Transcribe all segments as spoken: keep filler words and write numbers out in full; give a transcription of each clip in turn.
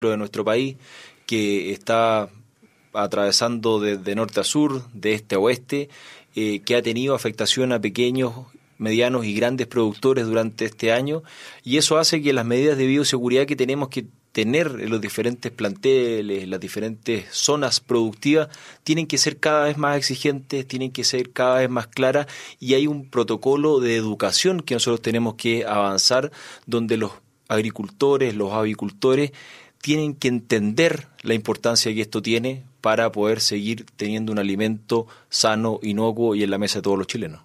de nuestro país, que está atravesando de, de norte a sur, de este a oeste, eh, que ha tenido afectación a pequeños, medianos y grandes productores durante este año, y eso hace que las medidas de bioseguridad que tenemos que tener en los diferentes planteles, las diferentes zonas productivas, tienen que ser cada vez más exigentes, tienen que ser cada vez más claras, y hay un protocolo de educación que nosotros tenemos que avanzar, donde los agricultores, los avicultores, tienen que entender la importancia que esto tiene para poder seguir teniendo un alimento sano, inocuo y en la mesa de todos los chilenos.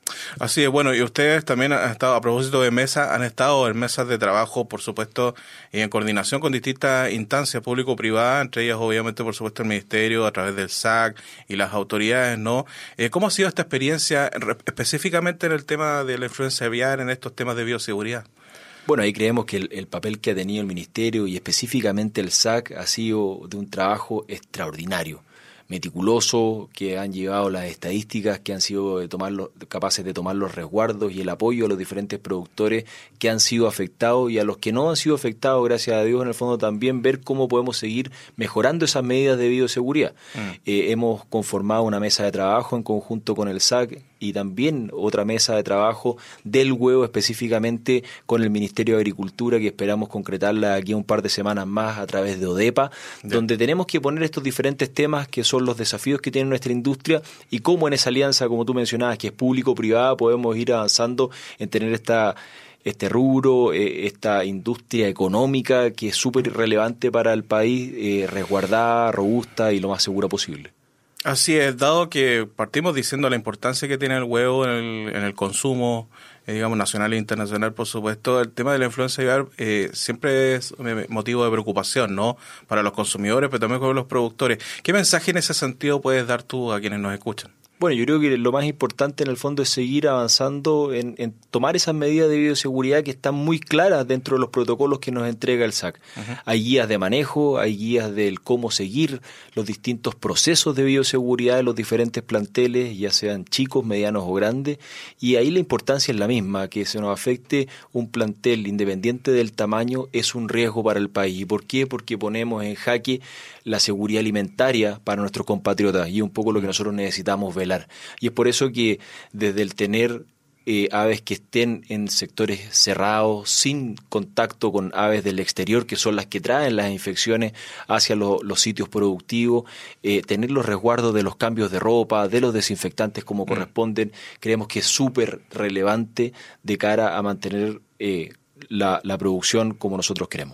Así es, bueno, y ustedes también han estado, a propósito de mesa, han estado en mesas de trabajo, por supuesto, y en coordinación con distintas instancias público-privadas, entre ellas, obviamente, por supuesto, el Ministerio, a través del S A C y las autoridades, ¿no? Eh, ¿Cómo ha sido esta experiencia, específicamente en el tema de la influenza aviar, en estos temas de bioseguridad? Bueno, ahí creemos que el, el papel que ha tenido el Ministerio y específicamente el S A C ha sido de un trabajo extraordinario, meticuloso, que han llevado las estadísticas, que han sido de tomar los, capaces de tomar los resguardos y el apoyo a los diferentes productores que han sido afectados, y a los que no han sido afectados, gracias a Dios, en el fondo también ver cómo podemos seguir mejorando esas medidas de bioseguridad. Mm. Eh, hemos conformado una mesa de trabajo en conjunto con el S A C y también otra mesa de trabajo del huevo específicamente con el Ministerio de Agricultura, que esperamos concretarla aquí un par de semanas más a través de ODEPA, yeah. donde tenemos que poner estos diferentes temas que son los desafíos que tiene nuestra industria y cómo en esa alianza, como tú mencionabas, que es público-privada, podemos ir avanzando en tener esta este rubro, eh, esta industria económica que es súper relevante para el país, eh, resguardada, robusta y lo más segura posible. Así es, dado que partimos diciendo la importancia que tiene el huevo en el, en el consumo, eh, digamos, nacional e internacional, por supuesto, el tema de la influenza aviar eh, siempre es motivo de preocupación, ¿no? Para los consumidores, pero también para los productores. ¿Qué mensaje en ese sentido puedes dar tú a quienes nos escuchan? Bueno, yo creo que lo más importante en el fondo es seguir avanzando en, en tomar esas medidas de bioseguridad que están muy claras dentro de los protocolos que nos entrega el S A C. Uh-huh. Hay guías de manejo, hay guías del cómo seguir los distintos procesos de bioseguridad de los diferentes planteles, ya sean chicos, medianos o grandes, y ahí la importancia es la misma, que se nos afecte un plantel independiente del tamaño es un riesgo para el país. ¿Y por qué? Porque ponemos en jaque la seguridad alimentaria para nuestros compatriotas, y un poco lo que nosotros necesitamos ver. Y es por eso que desde el tener eh, aves que estén en sectores cerrados, sin contacto con aves del exterior, que son las que traen las infecciones hacia lo, los sitios productivos, eh, tener los resguardos de los cambios de ropa, de los desinfectantes como mm. corresponden, creemos que es súper relevante de cara a mantener eh, la, la producción como nosotros queremos.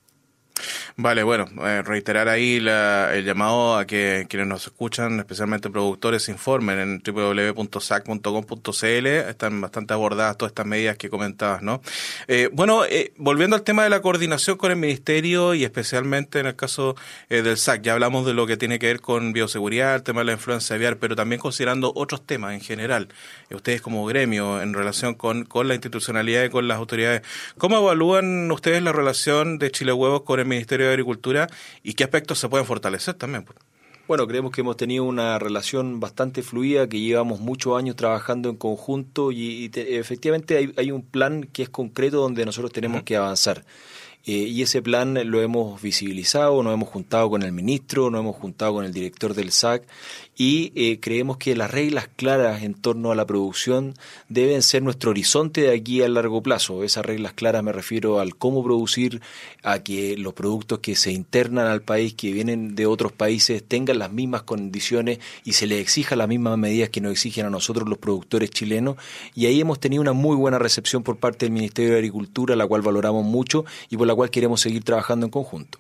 Vale, bueno, eh, reiterar ahí la, el llamado a que quienes nos escuchan, especialmente productores, se informen en doble u doble u doble u punto s a c punto com punto c l. Están bastante abordadas todas estas medidas que comentabas, ¿no? Eh, bueno, eh, volviendo al tema de la coordinación con el Ministerio y especialmente en el caso eh, del S A C, ya hablamos de lo que tiene que ver con bioseguridad, el tema de la influenza aviar, pero también considerando otros temas en general. Eh, ustedes como gremio, en relación con, con la institucionalidad y con las autoridades, ¿cómo evalúan ustedes la relación de Chile Huevos con el Ministerio de Agricultura y qué aspectos se pueden fortalecer también? Bueno, creemos que hemos tenido una relación bastante fluida, que llevamos muchos años trabajando en conjunto y, y te, efectivamente hay, hay un plan que es concreto donde nosotros tenemos uh-huh. que avanzar. Eh, y ese plan lo hemos visibilizado, nos hemos juntado con el ministro, nos hemos juntado con el director del S A C y eh, creemos que las reglas claras en torno a la producción deben ser nuestro horizonte de aquí a largo plazo. Esas reglas claras me refiero al cómo producir, a que los productos que se internan al país, que vienen de otros países, tengan las mismas condiciones y se les exija las mismas medidas que nos exigen a nosotros los productores chilenos. Y ahí hemos tenido una muy buena recepción por parte del Ministerio de Agricultura, la cual valoramos mucho y por la cual queremos seguir trabajando en conjunto.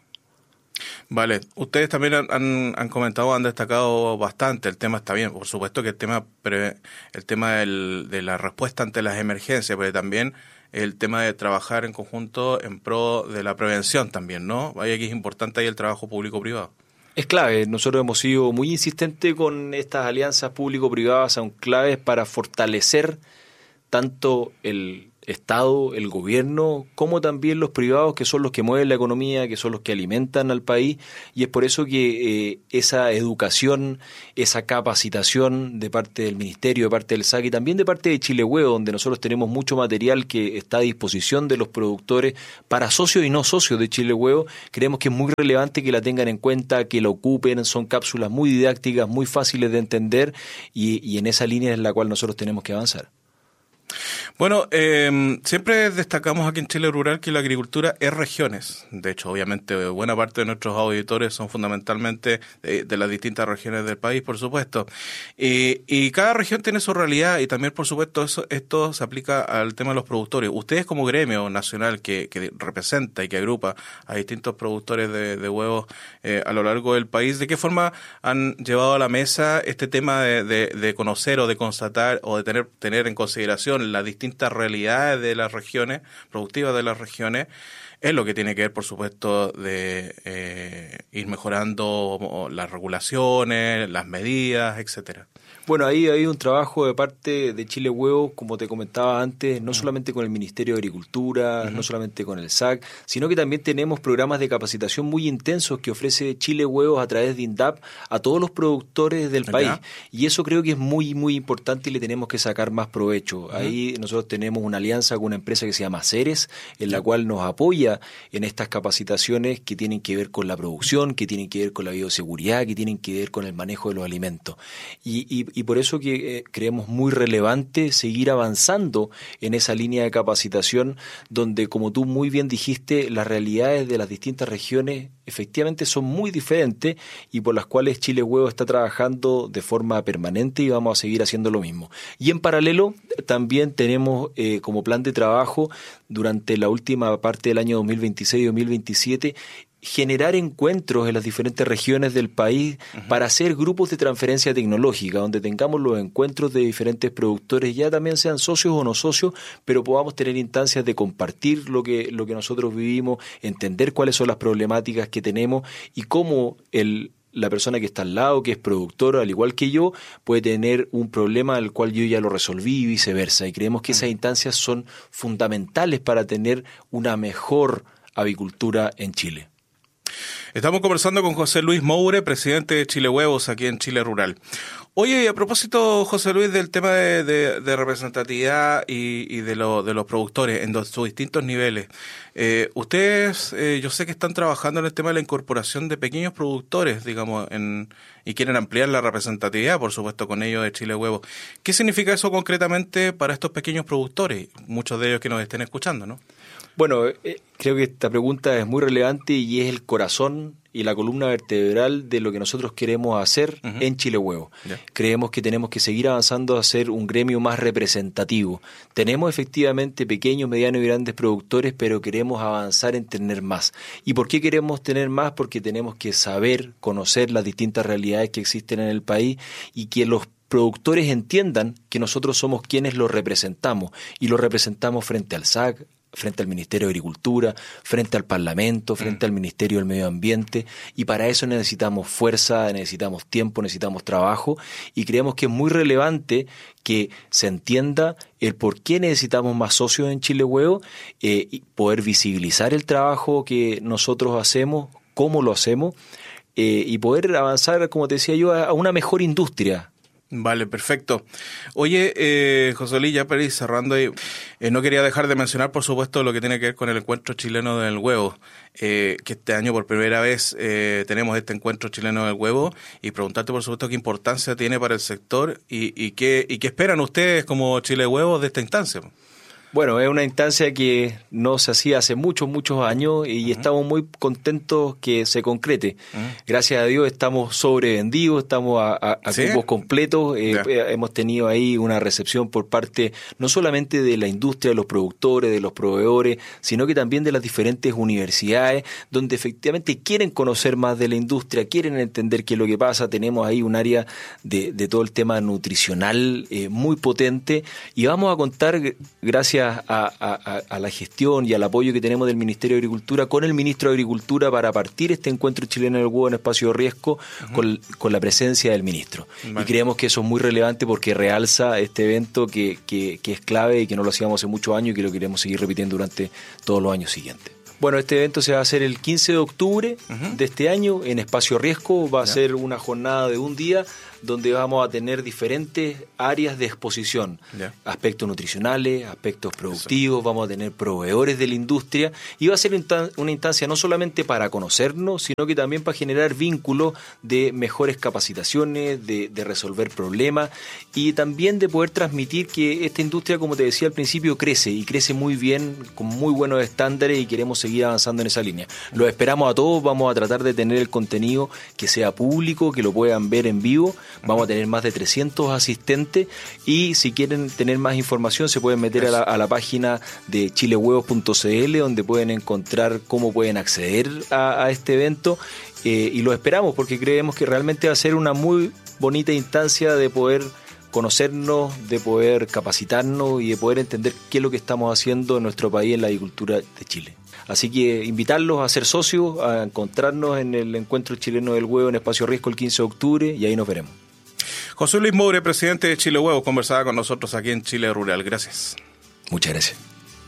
Vale, ustedes también han, han comentado, han destacado bastante, el tema está bien, por supuesto que el tema pre, el tema del, de la respuesta ante las emergencias, pero también el tema de trabajar en conjunto en pro de la prevención también, ¿no? Vaya que es importante ahí el trabajo público-privado. Es clave, nosotros hemos sido muy insistentes con estas alianzas público-privadas, son claves para fortalecer tanto el Estado, el gobierno, como también los privados, que son los que mueven la economía, que son los que alimentan al país, y es por eso que eh, esa educación, esa capacitación de parte del Ministerio, de parte del S A C y también de parte de Chile Huevo, donde nosotros tenemos mucho material que está a disposición de los productores para socios y no socios de Chile Huevo, creemos que es muy relevante que la tengan en cuenta, que la ocupen, son cápsulas muy didácticas, muy fáciles de entender, y, y en esa línea es la cual nosotros tenemos que avanzar. Bueno, eh, siempre destacamos aquí en Chile Rural que la agricultura es regiones. De hecho, obviamente, buena parte de nuestros auditores son fundamentalmente de, de las distintas regiones del país, por supuesto. Y, y cada región tiene su realidad y también, por supuesto, eso, esto se aplica al tema de los productores. Ustedes como gremio nacional que, que representa y que agrupa a distintos productores de, de huevos eh, a lo largo del país, ¿de qué forma han llevado a la mesa este tema de, de, de conocer o de constatar o de tener, tener en consideración las distintas realidades de las regiones, productivas de las regiones, es lo que tiene que ver, por supuesto, de eh, ir mejorando las regulaciones, las medidas, etcétera? Bueno, ahí hay un trabajo de parte de Chile Huevo, como te comentaba antes, no solamente con el Ministerio de Agricultura, uh-huh. no solamente con el S A C, sino que también tenemos programas de capacitación muy intensos que ofrece Chile Huevos a través de INDAP a todos los productores del país. ¿Ya? Y eso creo que es muy, muy importante y le tenemos que sacar más provecho. Uh-huh. Ahí nosotros tenemos una alianza con una empresa que se llama Ceres, en la cual nos apoya en estas capacitaciones que tienen que ver con la producción, que tienen que ver con la bioseguridad, que tienen que ver con el manejo de los alimentos. Y, y Y por eso que eh, creemos muy relevante seguir avanzando en esa línea de capacitación donde, como tú muy bien dijiste, las realidades de las distintas regiones efectivamente son muy diferentes y por las cuales Chile Huevo está trabajando de forma permanente y vamos a seguir haciendo lo mismo. Y en paralelo también tenemos eh, como plan de trabajo durante la última parte del año dos mil veintiséis y dos mil veintisiete generar encuentros en las diferentes regiones del país uh-huh. para hacer grupos de transferencia tecnológica, donde tengamos los encuentros de diferentes productores, ya también sean socios o no socios, pero podamos tener instancias de compartir lo que, lo que nosotros vivimos, entender cuáles son las problemáticas que tenemos y cómo el la persona que está al lado, que es productor, al igual que yo, puede tener un problema al cual yo ya lo resolví y viceversa. Y creemos que esas instancias son fundamentales para tener una mejor avicultura en Chile. Estamos conversando con José Luis Moure, presidente de Chile Huevos, aquí en Chile Rural. Oye, a propósito, José Luis, del tema de, de, de representatividad y, y de, lo, de los productores en los, sus distintos niveles, eh, ustedes, eh, yo sé que están trabajando en el tema de la incorporación de pequeños productores, digamos, en, y quieren ampliar la representatividad, por supuesto, con ellos de Chile Huevos. ¿Qué significa eso concretamente para estos pequeños productores? Muchos de ellos que nos estén escuchando, ¿no? Bueno, eh, creo que esta pregunta es muy relevante y es el corazón y la columna vertebral de lo que nosotros queremos hacer uh-huh. en Chile Huevo. Yeah. Creemos que tenemos que seguir avanzando a ser un gremio más representativo. Tenemos efectivamente pequeños, medianos y grandes productores, pero queremos avanzar en tener más. ¿Y por qué queremos tener más? Porque tenemos que saber, conocer las distintas realidades que existen en el país y que los productores entiendan que nosotros somos quienes los representamos y los representamos frente al S A C, frente al Ministerio de Agricultura, frente al Parlamento, frente mm. al Ministerio del Medio Ambiente, y para eso necesitamos fuerza, necesitamos tiempo, necesitamos trabajo, y creemos que es muy relevante que se entienda el por qué necesitamos más socios en Chile Huevo, eh, y poder visibilizar el trabajo que nosotros hacemos, cómo lo hacemos, eh, y poder avanzar, como te decía yo, a, a una mejor industria. Vale, perfecto. Oye, eh, José Luis, ya para ir cerrando, eh, no quería dejar de mencionar, por supuesto, lo que tiene que ver con el encuentro chileno del huevo, eh, que este año por primera vez eh, tenemos este encuentro chileno del huevo, y preguntarte, por supuesto, qué importancia tiene para el sector y, y, qué, y qué esperan ustedes como Chile Huevos de esta instancia. Bueno, es una instancia que no se hacía hace muchos, muchos años y uh-huh. estamos muy contentos que se concrete. Uh-huh. Gracias a Dios estamos sobrevendidos, estamos a, a, a ¿Sí? cupos completos. Eh, yeah. Hemos tenido ahí una recepción por parte no solamente de la industria, de los productores, de los proveedores, sino que también de las diferentes universidades, donde efectivamente quieren conocer más de la industria, quieren entender qué es lo que pasa. Tenemos ahí un área de, de todo el tema nutricional eh, muy potente y vamos a contar, gracias gracias a, a, a la gestión y al apoyo que tenemos del Ministerio de Agricultura con el Ministro de Agricultura para partir este encuentro chileno del huevo en espacio de riesgo uh-huh. con, con la presencia del Ministro. Vale. Y creemos que eso es muy relevante porque realza este evento que, que, que es clave y que no lo hacíamos hace muchos años y que lo queremos seguir repitiendo durante todos los años siguientes. Bueno, este evento se va a hacer el quince de octubre uh-huh. de este año en espacio riesgo. Va a yeah. ser una jornada de un día donde vamos a tener diferentes áreas de exposición, yeah. aspectos nutricionales, aspectos productivos, Eso. vamos a tener proveedores de la industria y va a ser una instancia no solamente para conocernos, sino que también para generar vínculos de mejores capacitaciones, de, de resolver problemas y también de poder transmitir que esta industria, como te decía al principio, crece y crece muy bien, con muy buenos estándares y queremos seguir avanzando en esa línea. Los esperamos a todos, vamos a tratar de tener el contenido que sea público, que lo puedan ver en vivo. Vamos a tener más de trescientos asistentes y si quieren tener más información se pueden meter a la, a la página de chile huevos punto c l donde pueden encontrar cómo pueden acceder a, a este evento eh, y lo esperamos porque creemos que realmente va a ser una muy bonita instancia de poder conocernos, de poder capacitarnos y de poder entender qué es lo que estamos haciendo en nuestro país en la agricultura de Chile. Así que invitarlos a ser socios, a encontrarnos en el Encuentro Chileno del Huevo en Espacio Riesgo el quince de octubre y ahí nos veremos. José Luis Moure, presidente de Chile Huevos, conversaba con nosotros aquí en Chile Rural. Gracias. Muchas gracias.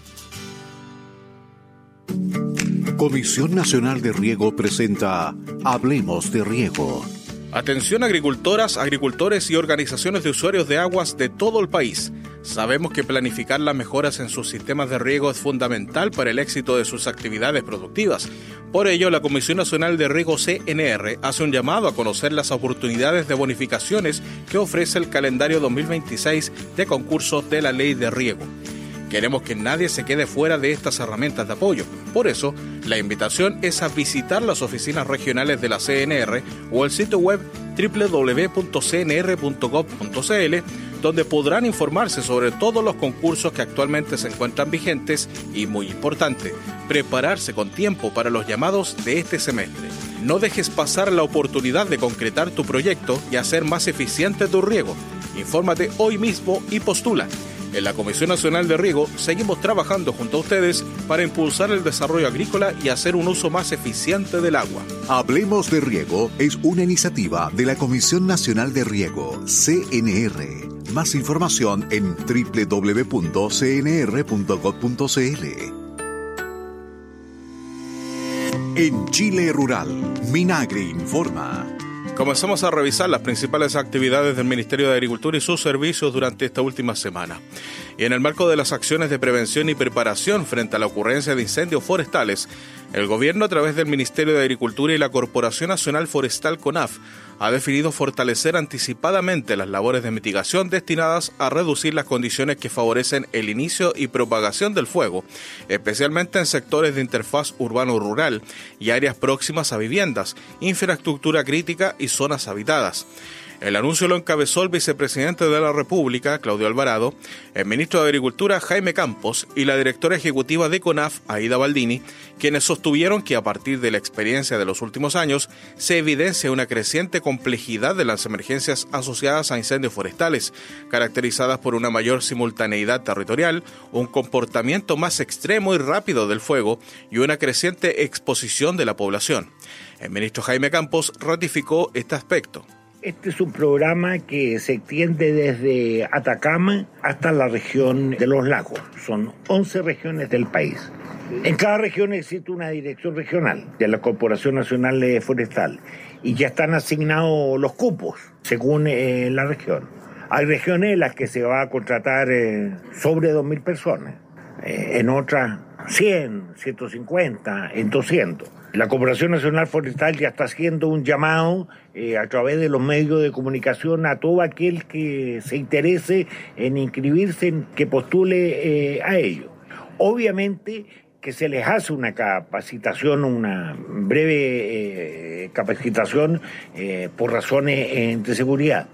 Comisión Nacional de Riego presenta Hablemos de Riego. Atención agricultoras, agricultores y organizaciones de usuarios de aguas de todo el país. Sabemos que planificar las mejoras en sus sistemas de riego es fundamental para el éxito de sus actividades productivas. Por ello, la Comisión Nacional de Riego C N R hace un llamado a conocer las oportunidades de bonificaciones que ofrece el calendario dos mil veintiséis de concursos de la Ley de Riego. Queremos que nadie se quede fuera de estas herramientas de apoyo. Por eso, la invitación es a visitar las oficinas regionales de la C N R o el sitio web doble u doble u doble u punto c n r punto gov punto c l, donde podrán informarse sobre todos los concursos que actualmente se encuentran vigentes y, muy importante, prepararse con tiempo para los llamados de este semestre. No dejes pasar la oportunidad de concretar tu proyecto y hacer más eficiente tu riego. Infórmate hoy mismo y postula. En la Comisión Nacional de Riego seguimos trabajando junto a ustedes para impulsar el desarrollo agrícola y hacer un uso más eficiente del agua. Hablemos de Riego es una iniciativa de la Comisión Nacional de Riego, C N R. Más información en doble u doble u doble u punto c n r punto gov punto c l. En Chile Rural, Minagri informa. Comenzamos a revisar las principales actividades del Ministerio de Agricultura y sus servicios durante esta última semana. Y en el marco de las acciones de prevención y preparación frente a la ocurrencia de incendios forestales, el Gobierno, a través del Ministerio de Agricultura y la Corporación Nacional Forestal CONAF, ha definido fortalecer anticipadamente las labores de mitigación destinadas a reducir las condiciones que favorecen el inicio y propagación del fuego, especialmente en sectores de interfaz urbano-rural y áreas próximas a viviendas, infraestructura crítica y zonas habitadas. El anuncio lo encabezó el vicepresidente de la República, Claudio Alvarado, el ministro de Agricultura, Jaime Campos, y la directora ejecutiva de CONAF, Aida Baldini, quienes sostuvieron que a partir de la experiencia de los últimos años se evidencia una creciente complejidad de las emergencias asociadas a incendios forestales, caracterizadas por una mayor simultaneidad territorial, un comportamiento más extremo y rápido del fuego y una creciente exposición de la población. El ministro Jaime Campos ratificó este aspecto. Este es un programa que se extiende desde Atacama hasta la región de los lagos. Son once regiones del país. En cada región existe una dirección regional de la Corporación Nacional Forestal y ya están asignados los cupos según eh, la región. Hay regiones en las que se va a contratar eh, sobre dos mil personas, eh, en otras cien, ciento cincuenta, en doscientos. La Corporación Nacional Forestal ya está haciendo un llamado eh, a través de los medios de comunicación a todo aquel que se interese en inscribirse, en que postule eh, a ello. Obviamente que se les hace una capacitación, una breve eh, capacitación eh, por razones eh, de seguridad.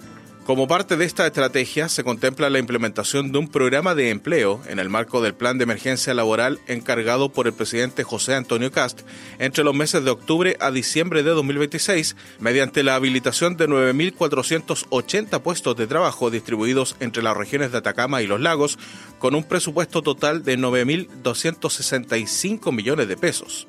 Como parte de esta estrategia, se contempla la implementación de un programa de empleo en el marco del Plan de Emergencia Laboral encargado por el presidente José Antonio Kast entre los meses de octubre a diciembre de dos mil veintiséis, mediante la habilitación de nueve mil cuatrocientos ochenta puestos de trabajo distribuidos entre las regiones de Atacama y Los Lagos, con un presupuesto total de nueve mil doscientos sesenta y cinco millones de pesos.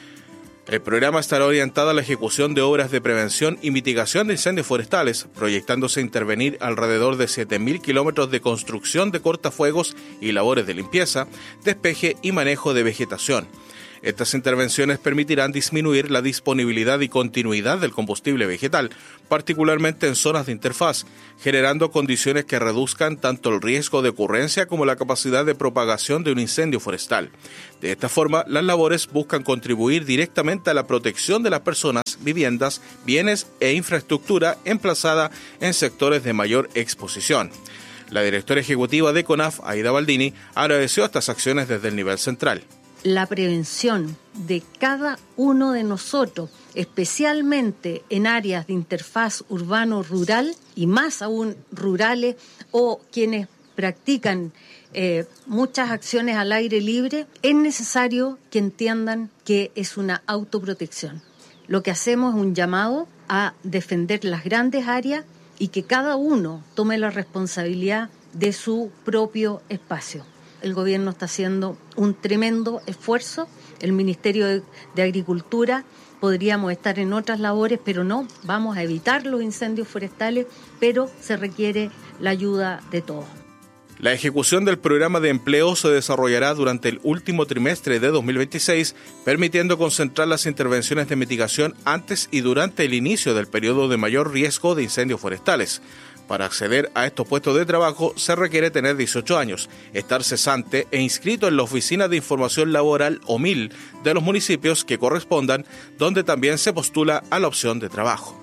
El programa estará orientado a la ejecución de obras de prevención y mitigación de incendios forestales, proyectándose intervenir alrededor de siete mil kilómetros de construcción de cortafuegos y labores de limpieza, despeje y manejo de vegetación. Estas intervenciones permitirán disminuir la disponibilidad y continuidad del combustible vegetal, particularmente en zonas de interfaz, generando condiciones que reduzcan tanto el riesgo de ocurrencia como la capacidad de propagación de un incendio forestal. De esta forma, las labores buscan contribuir directamente a la protección de las personas, viviendas, bienes e infraestructura emplazada en sectores de mayor exposición. La directora ejecutiva de CONAF, Aida Baldini, agradeció estas acciones desde el nivel central. La prevención de cada uno de nosotros, especialmente en áreas de interfaz urbano-rural y más aún rurales o quienes practican eh, muchas acciones al aire libre, es necesario que entiendan que es una autoprotección. Lo que hacemos es un llamado a defender las grandes áreas y que cada uno tome la responsabilidad de su propio espacio. El gobierno está haciendo un tremendo esfuerzo. El Ministerio de, de Agricultura, podríamos estar en otras labores, pero no, vamos a evitar los incendios forestales, pero se requiere la ayuda de todos. La ejecución del programa de empleo se desarrollará durante el último trimestre de dos mil veintiséis, permitiendo concentrar las intervenciones de mitigación antes y durante el inicio del periodo de mayor riesgo de incendios forestales. Para acceder a estos puestos de trabajo se requiere tener dieciocho años, estar cesante e inscrito en la Oficina de Información Laboral O M I L de los municipios que correspondan, donde también se postula a la opción de trabajo.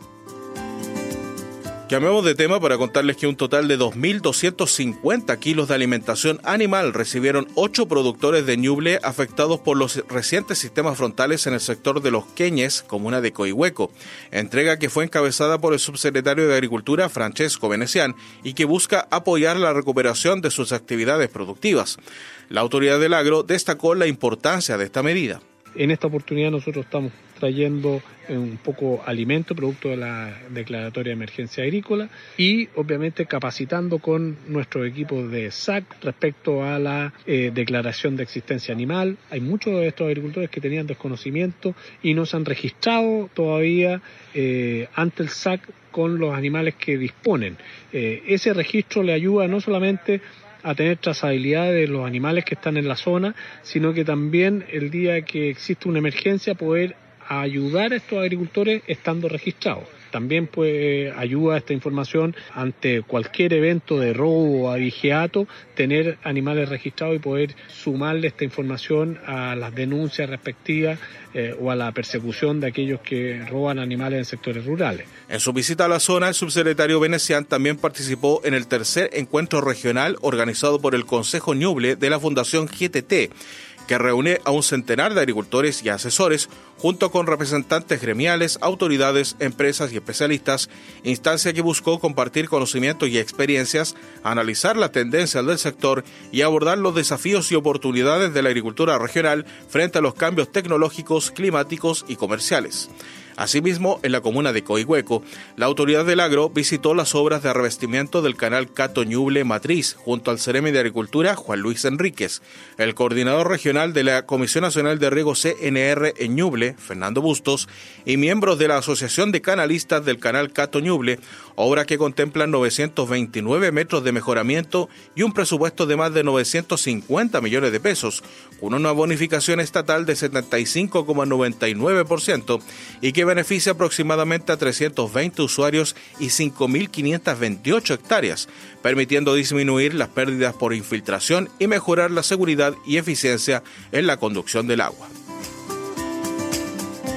Cambiamos de tema para contarles que un total de dos mil doscientos cincuenta kilos de alimentación animal recibieron ocho productores de Ñuble afectados por los recientes sistemas frontales en el sector de Los Queñes, comuna de Coihueco, entrega que fue encabezada por el subsecretario de Agricultura, Francesco Venecián, y que busca apoyar la recuperación de sus actividades productivas. La autoridad del agro destacó la importancia de esta medida. En esta oportunidad nosotros estamos trayendo un poco alimento, producto de la declaratoria de emergencia agrícola, y obviamente capacitando con nuestros equipos de S A C respecto a la eh, declaración de existencia animal. Hay muchos de estos agricultores que tenían desconocimiento y no se han registrado todavía eh, ante el S A C con los animales que disponen. Eh, ese registro le ayuda no solamente a tener trazabilidad de los animales que están en la zona, sino que también el día que existe una emergencia poder ayudar a estos agricultores estando registrados. También pues ayuda esta información ante cualquier evento de robo o abigeato, tener animales registrados y poder sumarle esta información a las denuncias respectivas eh, o a la persecución de aquellos que roban animales en sectores rurales. En su visita a la zona, el subsecretario Venecián también participó en el tercer encuentro regional organizado por el Consejo Ñuble de la Fundación G T T, que reúne a un centenar de agricultores y asesores, junto con representantes gremiales, autoridades, empresas y especialistas, instancia que buscó compartir conocimientos y experiencias, analizar las tendencias del sector y abordar los desafíos y oportunidades de la agricultura regional frente a los cambios tecnológicos, climáticos y comerciales. Asimismo, en la comuna de Coihueco, la autoridad del agro visitó las obras de revestimiento del canal Cato Ñuble Matriz junto al Ceremi de Agricultura, Juan Luis Enríquez, el coordinador regional de la Comisión Nacional de Riego C N R en Ñuble, Fernando Bustos, y miembros de la Asociación de Canalistas del canal Cato Ñuble, obra que contempla novecientos veintinueve metros de mejoramiento y un presupuesto de más de novecientos cincuenta millones de pesos, con una bonificación estatal de setenta y cinco coma noventa y nueve por ciento y que beneficia aproximadamente a trescientos veinte usuarios y cinco mil quinientas veintiocho hectáreas, permitiendo disminuir las pérdidas por infiltración y mejorar la seguridad y eficiencia en la conducción del agua.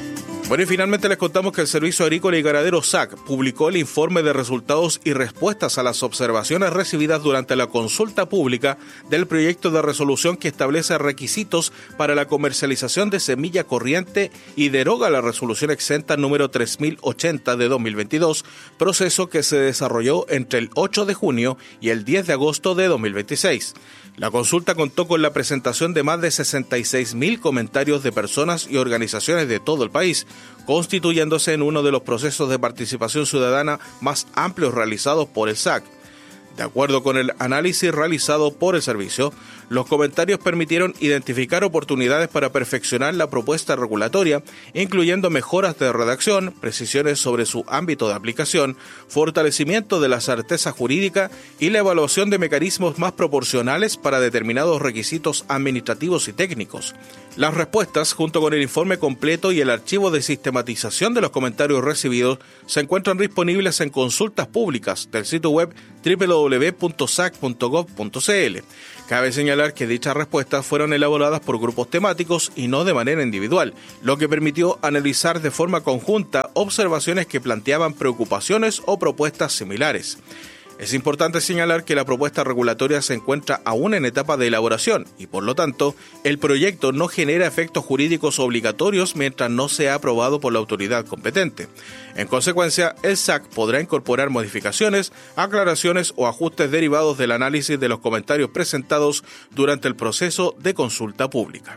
Bueno, y finalmente les contamos que el Servicio Agrícola y Ganadero S A C publicó el informe de resultados y respuestas a las observaciones recibidas durante la consulta pública del proyecto de resolución que establece requisitos para la comercialización de semilla corriente y deroga la resolución exenta número tres mil ochenta de dos mil veintidós, proceso que se desarrolló entre el ocho de junio y el diez de agosto de dos mil veintiséis. La consulta contó con la presentación de más de sesenta y seis mil comentarios de personas y organizaciones de todo el país, constituyéndose en uno de los procesos de participación ciudadana más amplios realizados por el S A C. De acuerdo con el análisis realizado por el servicio, los comentarios permitieron identificar oportunidades para perfeccionar la propuesta regulatoria, incluyendo mejoras de redacción, precisiones sobre su ámbito de aplicación, fortalecimiento de la certeza jurídica y la evaluación de mecanismos más proporcionales para determinados requisitos administrativos y técnicos. Las respuestas, junto con el informe completo y el archivo de sistematización de los comentarios recibidos, se encuentran disponibles en consultas públicas del sitio web doble u doble u doble u punto s a c punto gov punto c l. Cabe señalar que dichas respuestas fueron elaboradas por grupos temáticos y no de manera individual, lo que permitió analizar de forma conjunta observaciones que planteaban preocupaciones o propuestas similares. Es importante señalar que la propuesta regulatoria se encuentra aún en etapa de elaboración y, por lo tanto, el proyecto no genera efectos jurídicos obligatorios mientras no sea aprobado por la autoridad competente. En consecuencia, el S A C podrá incorporar modificaciones, aclaraciones o ajustes derivados del análisis de los comentarios presentados durante el proceso de consulta pública.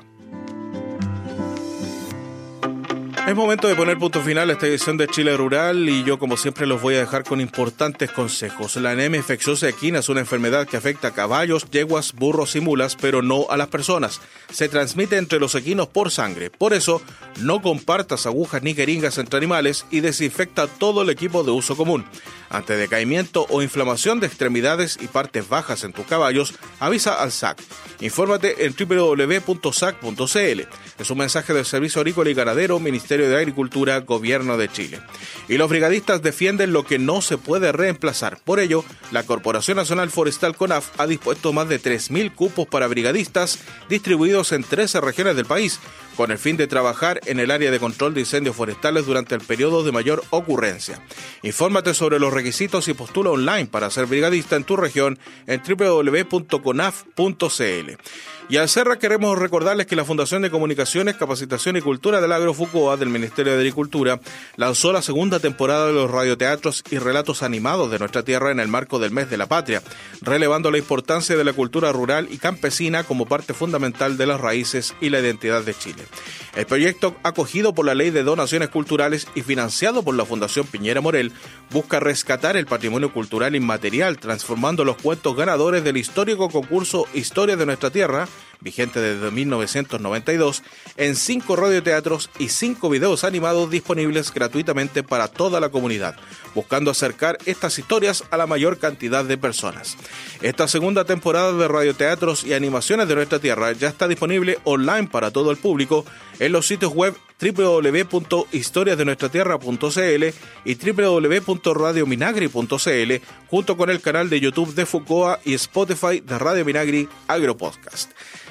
Es momento de poner punto final a esta edición de Chile Rural y yo, como siempre, los voy a dejar con importantes consejos. La anemia infecciosa equina es una enfermedad que afecta a caballos, yeguas, burros y mulas, pero no a las personas. Se transmite entre los equinos por sangre. Por eso, no compartas agujas ni jeringas entre animales y desinfecta todo el equipo de uso común. Ante decaimiento o inflamación de extremidades y partes bajas en tus caballos, avisa al S A C. Infórmate en doble u doble u doble u punto s a c punto c l. Es un mensaje del Servicio Agrícola y Ganadero, Ministerio de Agricultura, Gobierno de Chile. Y los brigadistas defienden lo que no se puede reemplazar. Por ello, la Corporación Nacional Forestal CONAF ha dispuesto más de tres mil cupos para brigadistas distribuidos en trece regiones del país, con el fin de trabajar en el área de control de incendios forestales durante el periodo de mayor ocurrencia. Infórmate sobre los requisitos y postula online para ser brigadista en tu región en doble u doble u doble u punto conaf punto c l. Y al cierre queremos recordarles que la Fundación de Comunicaciones, Capacitación y Cultura del Agro FUCOA del Ministerio de Agricultura lanzó la segunda temporada de los radioteatros y relatos animados de nuestra tierra en el marco del Mes de la Patria, relevando la importancia de la cultura rural y campesina como parte fundamental de las raíces y la identidad de Chile. El proyecto, acogido por la Ley de Donaciones Culturales y financiado por la Fundación Piñera Morel, busca rescatar el patrimonio cultural inmaterial, transformando los cuentos ganadores del histórico concurso Historia de nuestra Tierra, vigente desde mil novecientos noventa y dos, en cinco radioteatros y cinco videos animados disponibles gratuitamente para toda la comunidad, buscando acercar estas historias a la mayor cantidad de personas. Esta segunda temporada de radioteatros y animaciones de nuestra tierra ya está disponible online para todo el público en los sitios web doble u doble u doble u punto historias de nuestra tierra punto c l y doble u doble u doble u punto radio minagri punto c l, junto con el canal de YouTube de FUCOA y Spotify de Radio Minagri Agropodcast.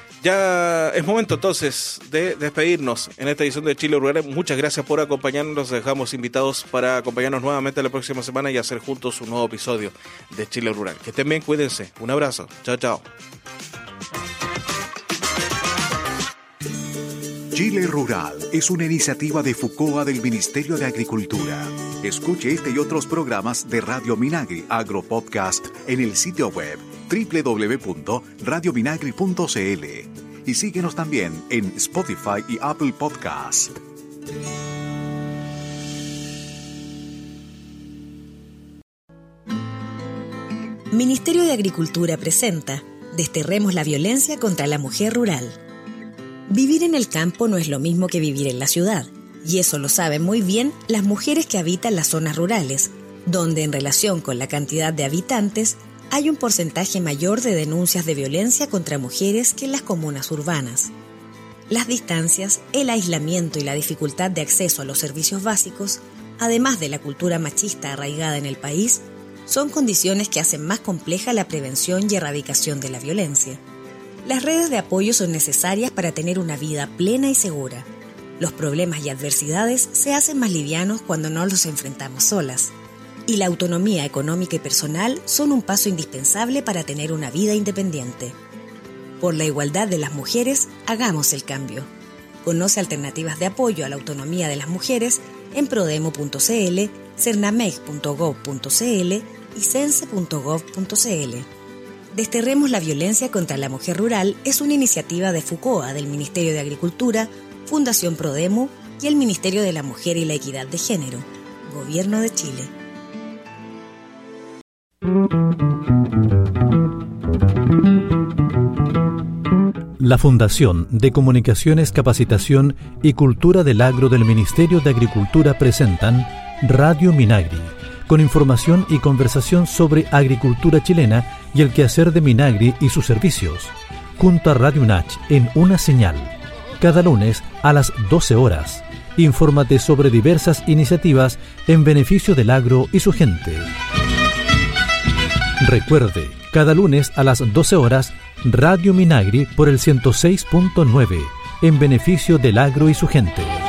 Ya es momento entonces de despedirnos en esta edición de Chile Rural. Muchas gracias por acompañarnos. Los dejamos invitados para acompañarnos nuevamente la próxima semana y hacer juntos un nuevo episodio de Chile Rural. Que estén bien, cuídense. Un abrazo. Chao, chao. Chile Rural es una iniciativa de FUCOA del Ministerio de Agricultura. Escuche este y otros programas de Radio Minagri Agropodcast en el sitio web doble u doble u doble u punto radio minagri punto c l y síguenos también en Spotify y Apple Podcast. Ministerio de Agricultura presenta Desterremos la violencia contra la mujer rural. Vivir en el campo no es lo mismo que vivir en la ciudad, y eso lo saben muy bien las mujeres que habitan las zonas rurales, donde en relación con la cantidad de habitantes hay un porcentaje mayor de denuncias de violencia contra mujeres que en las comunas urbanas. Las distancias, el aislamiento y la dificultad de acceso a los servicios básicos, además de la cultura machista arraigada en el país, son condiciones que hacen más compleja la prevención y erradicación de la violencia. Las redes de apoyo son necesarias para tener una vida plena y segura. Los problemas y adversidades se hacen más livianos cuando no los enfrentamos solas. Y la autonomía económica y personal son un paso indispensable para tener una vida independiente. Por la igualdad de las mujeres, hagamos el cambio. Conoce alternativas de apoyo a la autonomía de las mujeres en prodemo punto cl, cernameg punto gov punto cl y cense punto gov punto cl. Desterremos la violencia contra la mujer rural es una iniciativa de FUCOA del Ministerio de Agricultura, Fundación Prodemo y el Ministerio de la Mujer y la Equidad de Género, Gobierno de Chile. La Fundación de Comunicaciones, Capacitación y Cultura del Agro del Ministerio de Agricultura presentan Radio Minagri, con información y conversación sobre agricultura chilena y el quehacer de Minagri y sus servicios, junto a Radio UNACH en una señal, cada lunes a las doce horas. Infórmate sobre diversas iniciativas en beneficio del agro y su gente. Recuerde, cada lunes a las doce horas, Radio Minagri por el ciento seis punto nueve, en beneficio del agro y su gente.